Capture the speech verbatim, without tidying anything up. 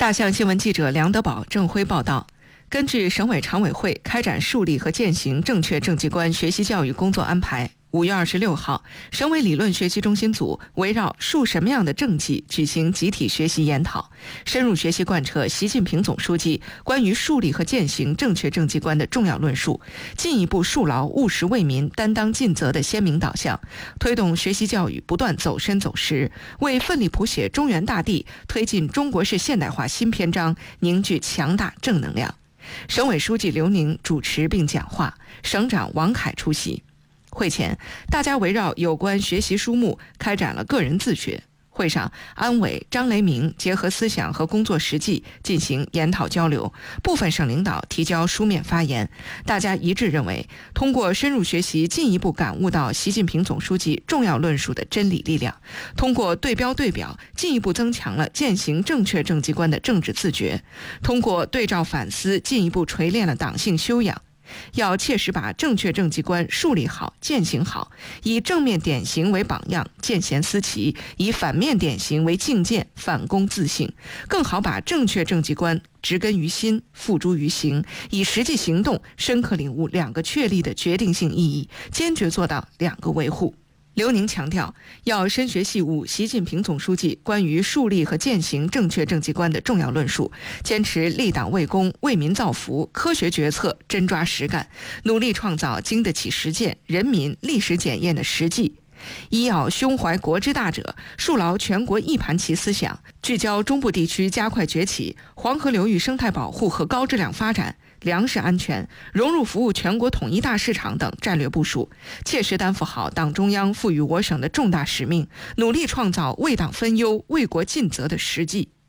大象新闻记者梁德宝、郑辉报道。根据省委常委会开展树立和践行正确政绩观学习教育工作安排，五月二十六号，省委理论学习中心组围绕树什么样的政绩举行集体学习研讨，深入学习贯彻习近平总书记关于树立和践行正确政绩观的重要论述，进一步树牢务实为民、担当尽责的鲜明导向，推动学习教育不断走深走实，为奋力谱写中原大地、推进中国式现代化新篇章凝聚强大正能量。省委书记刘宁主持并讲话，省长王凯出席。会前，大家围绕有关学习书目开展了个人自学。会上，安委、张雷鸣结合思想和工作实际进行研讨交流，部分省领导提交书面发言。大家一致认为，通过深入学习，进一步感悟到习近平总书记重要论述的真理力量；通过对标对表，进一步增强了践行正确政绩观的政治自觉；通过对照反思，进一步锤炼了党性修养。要切实把正确政绩观树立好、践行好，以正面典型为榜样，见贤思齐；以反面典型为镜鉴，反躬自省，更好把正确政绩观植根于心，付诸于行，以实际行动深刻领悟两个确立的决定性意义，坚决做到两个维护。刘宁强调，要深学细悟习近平总书记关于树立和践行正确政绩观的重要论述，坚持立党为公、为民造福，科学决策，真抓实干，努力创造经得起实践、人民历史检验的实际。一要胸怀国之大者，树牢全国一盘棋思想，聚焦中部地区加快崛起、黄河流域生态保护和高质量发展、粮食安全、融入服务全国统一大市场等战略部署，切实担负好党中央赋予我省的重大使命，努力创造为党分忧、为国尽责的实际。